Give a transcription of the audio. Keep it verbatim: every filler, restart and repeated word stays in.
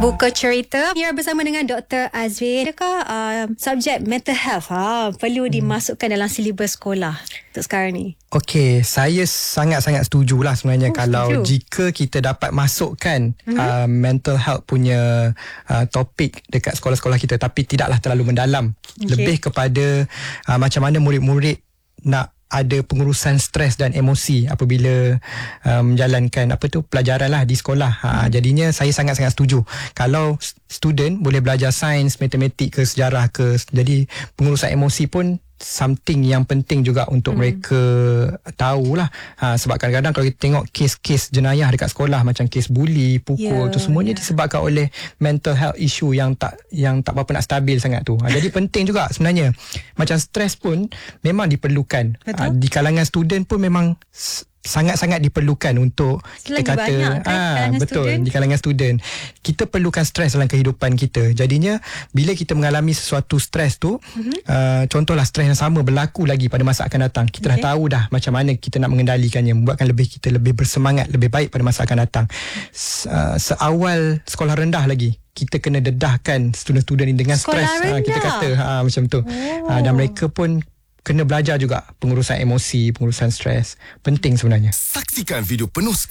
Buka cerita biar bersama dengan Doktor Azrin. Adakah uh, subjek mental health ha, perlu hmm. dimasukkan dalam silibus sekolah untuk sekarang ni? Okey, saya sangat-sangat setuju lah sebenarnya oh, kalau setuju. jika kita dapat masukkan hmm. uh, mental health punya uh, topik dekat sekolah-sekolah kita, tapi tidaklah terlalu mendalam. Okay. Lebih kepada uh, macam mana murid-murid nak ada pengurusan stres dan emosi apabila uh, menjalankan apa tu pelajaran lah di sekolah. Ha, hmm. Jadinya saya sangat-sangat setuju. Kalau student boleh belajar sains, matematik ke sejarah ke, jadi pengurusan emosi pun something yang penting juga untuk hmm. mereka tahulah. Ha, sebab kadang-kadang kalau kita tengok kes-kes jenayah dekat sekolah macam kes buli, pukul yeah, tu semuanya yeah. disebabkan oleh mental health issue yang tak yang tak berapa nak stabil sangat tu. Ha, jadi penting juga sebenarnya. Macam stres pun memang diperlukan. Ha, di kalangan student pun memang sangat-sangat diperlukan untuk lagi kita kata banyak, kan, ah betul student. Di kalangan student kita perlukan stres dalam kehidupan kita. Jadinya bila kita mengalami sesuatu stres tu mm-hmm. uh, contohlah stres yang sama berlaku lagi pada masa akan datang, kita okay. dah tahu dah macam mana kita nak mengendalikannya, membuatkan lebih kita lebih bersemangat, lebih baik pada masa akan datang. Uh, seawal sekolah rendah lagi kita kena dedahkan student-student ini dengan stres, ha, kita kata ha, macam tu. Oh. Ha, dan mereka pun kena belajar juga pengurusan emosi, pengurusan stres. Penting sebenarnya. Saksikan video penuh sekarang.